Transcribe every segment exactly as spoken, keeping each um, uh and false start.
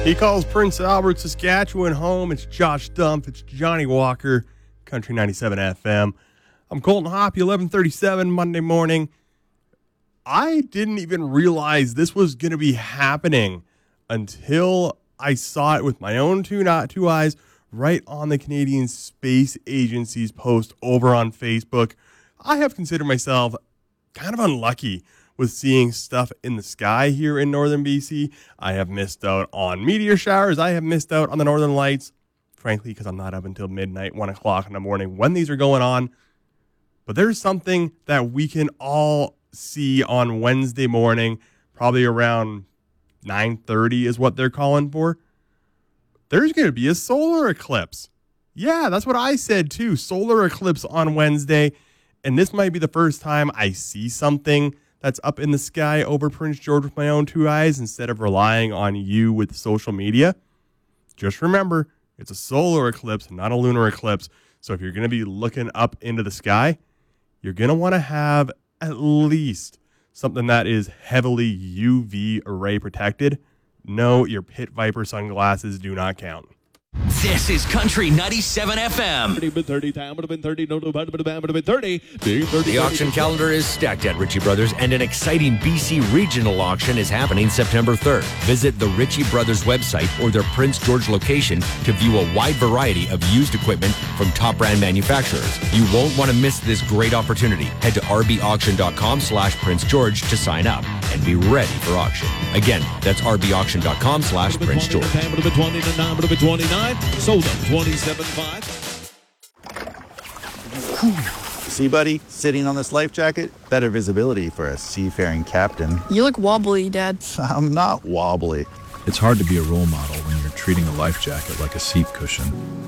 He calls Prince Albert, Saskatchewan home. It's Josh Dumpf. It's Johnny Walker, Country ninety-seven F M. I'm Colton Hoppy, eleven thirty-seven Monday morning. I didn't even realize this was going to be happening until I saw it with my own two, not two eyes, right on the Canadian Space Agency's post over on Facebook. I have considered myself kind of unlucky with seeing stuff in the sky here in northern B C. I have missed out on meteor showers. I have missed out on the northern lights, frankly, because I'm not up until midnight, one o'clock in the morning when these are going on. But there's something that we can all see on Wednesday morning, probably around nine thirty is what they're calling for. There's going to be a solar eclipse. Yeah, that's what I said too. Solar eclipse on Wednesday. And this might be the first time I see something that's up in the sky over Prince George with my own two eyes instead of relying on you with social media. Just remember, it's a solar eclipse, not a lunar eclipse. So if you're going to be looking up into the sky, you're going to want to have at least something that is heavily U V array protected. No, your Pit Viper sunglasses do not count. This is Country ninety-seven F M. thirty, time would have been thirty, no, no, would have been thirty. The auction calendar is stacked at Ritchie Brothers, and an exciting B C regional auction is happening September third. Visit the Ritchie Brothers website or their Prince George location to view a wide variety of used equipment from top brand manufacturers. You won't want to miss this great opportunity. Head to rbauction.com slash Prince George to sign up and be ready for auction. Again, that's rbauction.com slash Prince George. Time would have been twenty, nine would have been twenty-nine. Sold them twenty-seven five. See, buddy, sitting on this life jacket, better visibility for a seafaring captain. You look wobbly, Dad. I'm not wobbly. It's hard to be a role model when you're treating a life jacket like a seat cushion.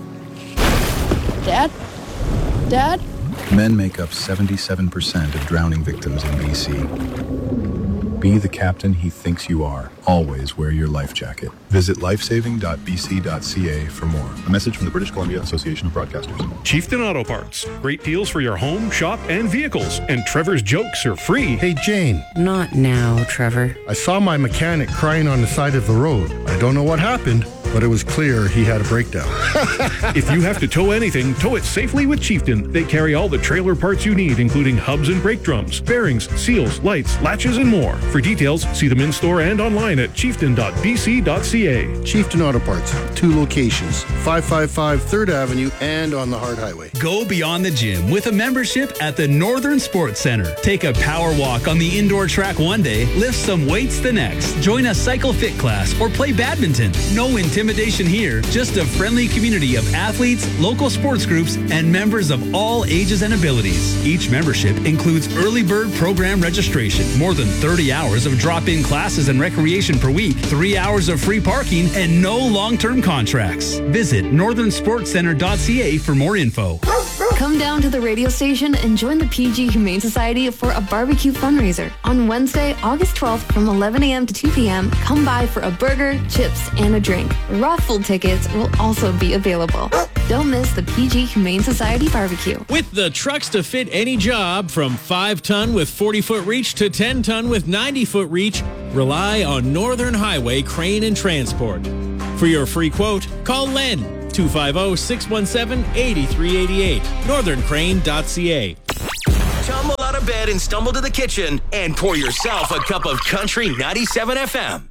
Dad? Dad? Men make up seventy-seven percent of drowning victims in B C. Be the captain he thinks you are. Always wear your life jacket. Visit lifesaving dot b c dot c a for more. A message from the British Columbia Association of Broadcasters. Chieftain Auto Parts. Great deals for your home, shop, and vehicles. And Trevor's jokes are free. Hey, Jane. Not now, Trevor. I saw my mechanic crying on the side of the road. I don't know what happened, but it was clear he had a breakdown. If you have to tow anything, tow it safely with Chieftain. They carry all the trailer parts you need, including hubs and brake drums, bearings, seals, lights, latches, and more. For details, see them in store and online at chieftain dot b c dot c a. Chieftain Auto Parts, two locations, five fifty-five third Avenue and on the Hard Highway. Go beyond the gym with a membership at the Northern Sports Center. Take a power walk on the indoor track one day, lift some weights the next. Join a cycle fit class or play badminton. No intimidation here, just a friendly community of athletes, local sports groups, and members of all ages and abilities. Each membership includes early bird program registration, more than thirty hours of drop-in classes and recreation per week, three hours of free parking, and no long-term contracts. Visit northern sports center dot c a for more info. Come down to the radio station and join the P G Humane Society for a barbecue fundraiser. On Wednesday, August twelfth from eleven a.m. to two p.m., come by for a burger, chips, and a drink. Raffle tickets will also be available. Don't miss the P G Humane Society barbecue. With the trucks to fit any job, from five ton with forty foot reach to ten ton with ninety foot reach, rely on Northern Highway Crane and Transport. For your free quote, call Len, two five zero, six one seven, eight three eight eight, northern crane dot c a. Tumble out of bed and stumble to the kitchen and pour yourself a cup of Country ninety-seven F M.